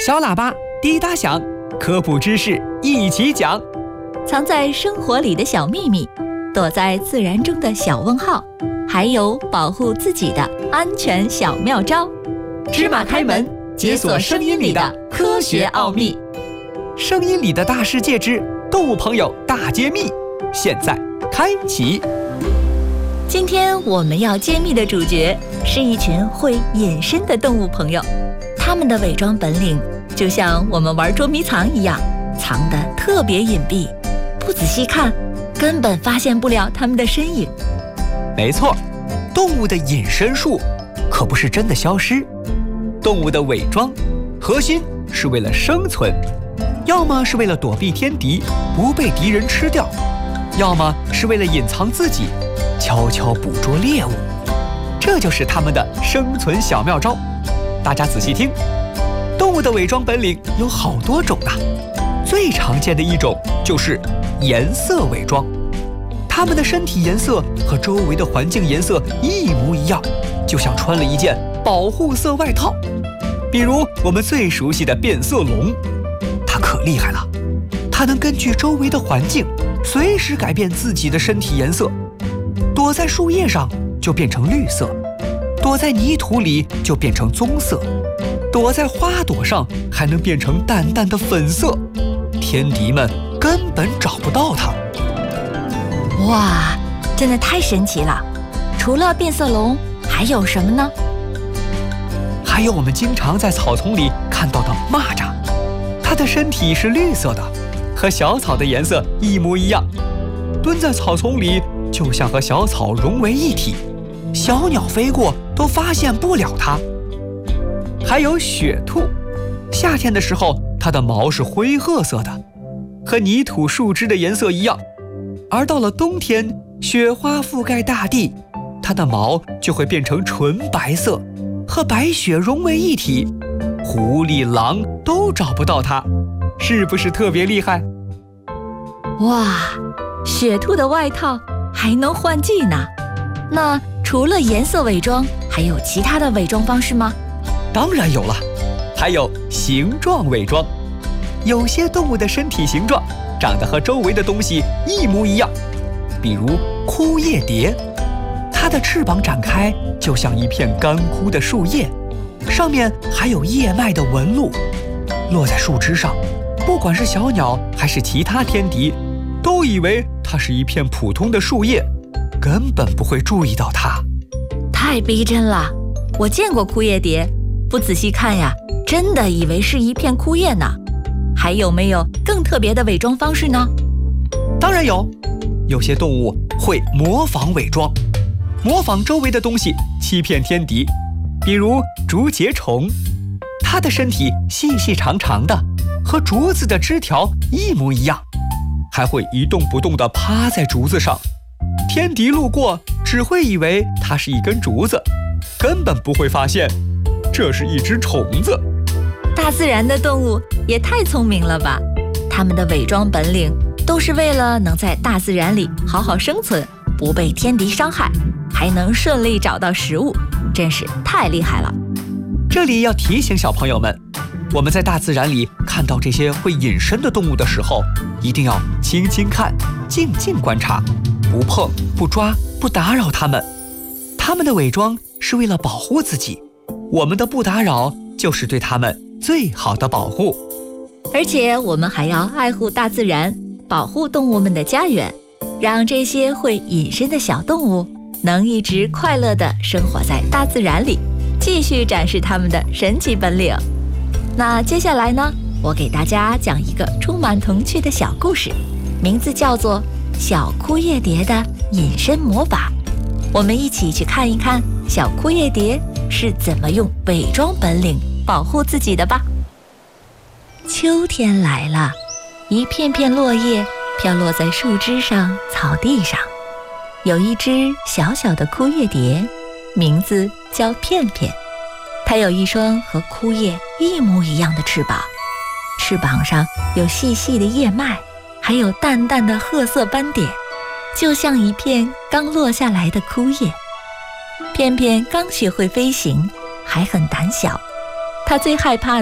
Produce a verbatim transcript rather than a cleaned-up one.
小喇叭滴答响，科普知识一起讲。 藏在生活里的小秘密，躲在自然中的小问号，还有保护自己的安全小妙招。芝麻开门，解锁声音里的科学奥秘。 声音里的大世界之动物朋友大揭秘，现在开启。 今天我们要揭秘的主角是一群会隐身的动物朋友，他们的伪装本领就像我们玩捉迷藏一样，藏得特别隐蔽，不仔细看根本发现不了他们的身影。 没错，动物的隐身术可不是真的消失，动物的伪装核心是为了生存，要么是为了躲避天敌不被敌人吃掉，要么是为了隐藏自己悄悄捕捉猎物，这就是他们的生存小妙招。大家仔细听，动物的伪装本领有好多种啊，最常见的一种就是颜色伪装。它们的身体颜色和周围的环境颜色一模一样，就像穿了一件保护色外套。比如我们最熟悉的变色龙，它可厉害了，它能根据周围的环境随时改变自己的身体颜色，躲在树叶上就变成绿色，躲在泥土里就变成棕色，躲在花朵上还能变成淡淡的粉色，天敌们根本找不到它。 哇，真的太神奇了！除了变色龙，还有什么呢？ 还有我们经常在草丛里看到的蚂蚱，它的身体是绿色的，和小草的颜色一模一样，蹲在草丛里就像和小草融为一体，小鸟飞过都发现不了它。还有雪兔，夏天的时候它的毛是灰褐色的，和泥土树枝的颜色一样，而到了冬天，雪花覆盖大地，它的毛就会变成纯白色，和白雪融为一体，狐狸、狼都找不到它，是不是特别厉害？ 哇，雪兔的外套还能换季呢。那除了颜色伪装，还有其他的伪装方式吗？ 当然有了，还有形状伪装。有些动物的身体形状长得和周围的东西一模一样，比如枯叶蝶，它的翅膀展开就像一片干枯的树叶，上面还有叶脉的纹路，落在树枝上，不管是小鸟还是其他天敌，都以为它是一片普通的树叶，根本不会注意到它。 太逼真了，我见过枯叶蝶，不仔细看呀，真的以为是一片枯叶呢。还有没有更特别的伪装方式呢？ 当然有，有些动物会模仿伪装，模仿周围的东西欺骗天敌，比如竹节虫，它的身体细细长长的，和竹子的枝条一模一样，还会一动不动地趴在竹子上，天敌路过只会以为它是一根竹子，根本不会发现这是一只虫子。 大自然的动物也太聪明了吧，它们的伪装本领都是为了能在大自然里好好生存，不被天敌伤害，还能顺利找到食物，真是太厉害了。 这里要提醒小朋友们，我们在大自然里看到这些会隐身的动物的时候，一定要轻轻看，静静观察，不碰不抓不打扰它们。它们的伪装是为了保护自己，我们的不打扰就是对它们最好的保护。 而且我们还要爱护大自然，保护动物们的家园，让这些会隐身的小动物能一直快乐地生活在大自然里，继续展示它们的神奇本领。那接下来呢，我给大家讲一个充满童趣的小故事，名字叫做《小枯叶蝶的隐身魔法》。我们一起去看一看小枯叶蝶是怎么用伪装本领保护自己的吧。秋天来了，一片片落叶飘落在树枝上、草地上。有一只小小的枯叶蝶，名字叫片片。它有一双和枯叶一模一样的翅膀，翅膀上有细细的叶脉，还有淡淡的褐色斑点，就像一片刚落下来的枯叶。片片刚学会飞行，还很胆小，它最害怕